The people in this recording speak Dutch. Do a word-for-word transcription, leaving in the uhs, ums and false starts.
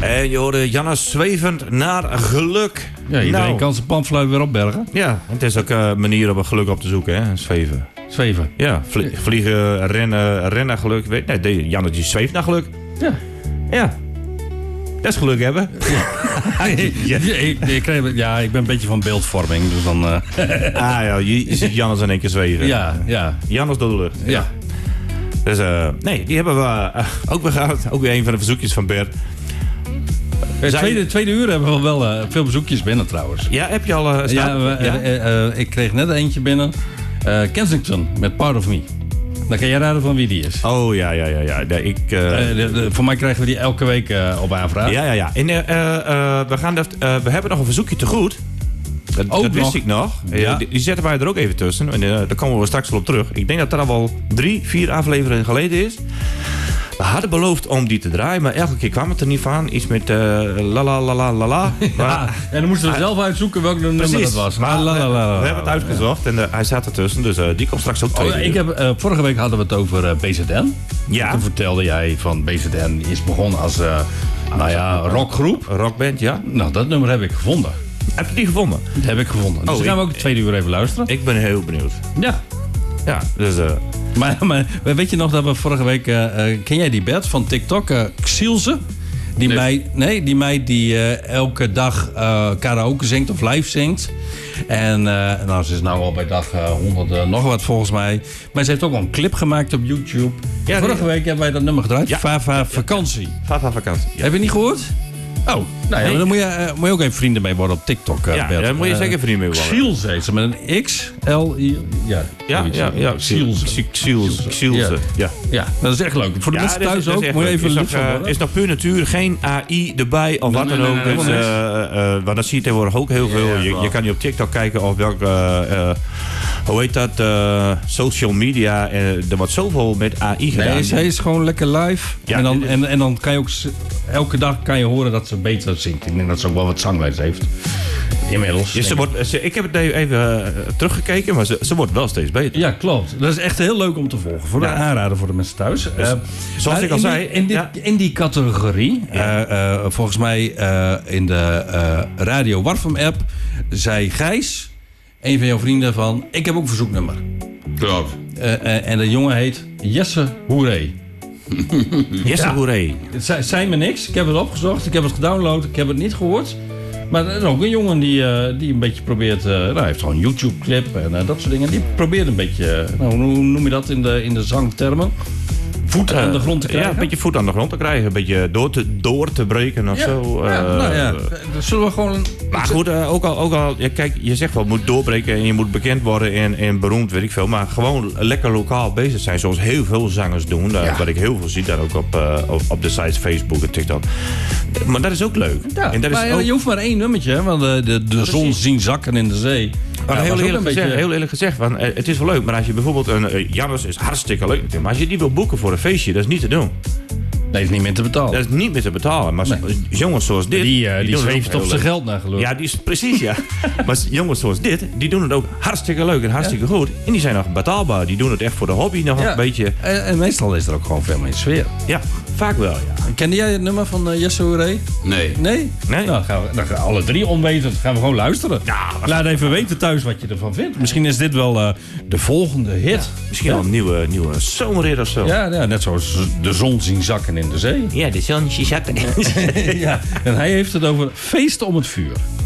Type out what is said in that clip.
En je hoorde Jannes zwevend naar geluk. Ja, iedereen nou. kan zijn panfluit weer opbergen. Ja, het is ook een manier om een geluk op te zoeken, hè? Zweven. Zweven. Ja, vlie- vliegen, rennen, rennen naar geluk. Weet, nee, de- Jannes die zweeft naar geluk. Ja. Ja. Dat is geluk hebben. ja. Ik, ik kreeg, ja, ik ben een beetje van beeldvorming, dus dan... Uh... Ah ja, je, je ziet Jannes in één keer zweven. Ja, ja. Jannes door de lucht. Ja. Dus uh, nee, die hebben we uh, ook weer gehad. Ook weer een van de verzoekjes van Bert. Het Zij- tweede, tweede uur hebben we wel uh, veel bezoekjes binnen trouwens. Ja, heb je al uh, staan? Ja, we, Ja? uh, uh, uh, ik kreeg net eentje binnen. Uh, Kensington met Part of Me. Dan kan jij raden van wie die is. Oh ja, ja, ja. ja. Nee, ik, uh, Uh, de, de, voor mij krijgen we die elke week uh, op aanvraag. ja, ja, ja. En, uh, uh, we, gaan dat, uh, we hebben nog een verzoekje te goed. Dat, Ook dat wist nog? ik nog. Ja. Ja. Die, die zetten wij er ook even tussen. En uh, daar komen we straks wel op terug. Ik denk dat dat al wel drie, vier afleveringen geleden is. We hadden beloofd om die te draaien, maar elke keer kwam het er niet van. Iets met uh, la la la la la la. Ja, en dan moesten we zelf uitzoeken welk nummer Precies. dat was. Maar, La, la, la, la. we hebben het uitgezocht en uh, hij staat ertussen. Dus uh, die komt straks ook twee. Oh, ik heb, uh, vorige week hadden we het over uh, B Z N. Ja. Toen vertelde jij van B Z N is begonnen als uh, nou ja, rockgroep. Een rockband, ja. Nou, dat nummer heb ik gevonden. Heb je die gevonden? Dat heb ik gevonden. Dus Oh, dan gaan we ik- ook het tweede uur even luisteren. Ik ben heel benieuwd. Ja. Ja, dus... Uh, Maar, maar weet je nog dat we vorige week... Uh, uh, ken jij die Bert van TikTok? Uh, Xielse? Die Nee. meid, nee, die meid die uh, elke dag uh, karaoke zingt of live zingt. En uh, nou, ze is nou al bij dag uh, honderd uh, nog wat volgens mij. Maar ze heeft ook al een clip gemaakt op YouTube. Ja, Vorige die- week hebben wij dat nummer gedraaid. Ja. Vava Vakantie. Vava vakantie. Ja. Heb je het niet gehoord? Oh, nou ja, Nee. maar dan moet je, uh, moet je ook even vrienden mee worden op TikTok. Uh, Ja, Bert. daar moet je Uh, zeker vrienden mee worden. Xielse heet ze, met een X, L, I... Ja, Ja, zoiets. ja, ja. Xielse. Xielse. Xielse. Ja. Ja, dat is echt leuk. Voor de Ja, mensen dat is- thuis dat is ook. echt Moet je leuk. even is lid nog, van uh, worden. is nog puur natuur, geen A I erbij of wat Nee, dan nee, ook. nee, Dus, helemaal uh, uh, want dat zie je tegenwoordig ook heel veel. Ja, je, klopt. je kan je op TikTok kijken of welke, uh, uh, hoe heet dat, uh, social media. Uh, er wordt zoveel met A I gedaan. Nee, zij is gewoon lekker live. Ja, en, dan, dit is- en, en dan kan je ook... s- Elke dag kan je horen dat ze beter zingt. Ik denk dat ze ook wel wat zanglijst heeft. Inmiddels. Dus ze denk ik. wordt, ze, ik heb het even uh, teruggekeken, maar ze, ze wordt wel steeds beter. Ja, klopt. Dat is echt heel leuk om te volgen. Voor de Ja. aanrader voor de mensen thuis. Eh, zoals maar ik al in zei, Die, in, dit, ja. in die categorie, Ja. eh, eh, volgens mij eh, in de eh, Radio Warfum app, zei Gijs, een van jouw vrienden, van ik heb ook een verzoeknummer. Klopt. Eh, eh, en de jongen heet Jesse Hoeré. Jesse Ja. Hoeré. Het zei, zei me niks. Ik heb het opgezocht. Ik heb het gedownload. Ik heb het niet gehoord. Maar er is ook een jongen die, eh, die een beetje probeert... eh, nou, hij heeft gewoon een YouTube-clip en eh, dat soort dingen. Die probeert een beetje... eh, nou, hoe noem je dat in de, in de zangtermen? Voet aan de grond te krijgen. Ja, een beetje voet aan de grond te krijgen. Een beetje door te, door te breken of Ja, zo. ja, Uh, nou ja, dan zullen we gewoon... Een, Maar goed, uh, ook al, ook al ja, kijk, je zegt wel, moet doorbreken en je moet bekend worden en, en beroemd, weet ik veel. Maar gewoon lekker lokaal bezig zijn, zoals heel veel zangers doen. Uh, Ja. Wat ik heel veel zie, dan ook op, uh, op, op de sites Facebook en TikTok. Maar dat is ook leuk. ja, en dat maar is ja, ook, je hoeft maar één nummertje, hè, want de, de, de zon zien zakken in de zee. maar Ja, heel, was ook eerlijk een gezegd, beetje- heel eerlijk gezegd, want, uh, het is wel leuk. Maar als je bijvoorbeeld een, uh, Jannes is hartstikke leuk natuurlijk, maar als je die wil boeken voor een feestje, dat is niet te doen. Nee, is niet meer te betalen. Dat is niet meer te betalen. Maar Nee. jongens zoals dit... die uh, die, doen het ook zweeft heel op zijn leuk. geld naar geloof. Ja, die is precies, ja. Maar jongens zoals dit, die doen het ook hartstikke leuk en hartstikke goed. En die zijn nog betaalbaar. Die doen het echt voor de hobby nog Ja. een beetje. En, en meestal is er ook gewoon veel meer sfeer. Ja, vaak wel, ja. Kende jij het nummer van uh, Jesse Hoeré? Nee. Nee? Nee. Nou, gaan we, dan gaan we alle drie onwetend. Gaan we gewoon luisteren. Ja, we Laat even weten thuis wat je ervan vindt. Misschien is dit wel uh, de volgende hit. Misschien wel een nieuwe, nieuwe zomerrit of zo. Ja, ja, net zoals de zon zien zakken in de zee. Ja, de zon zat. Ja. En hij heeft het over feesten om het vuur.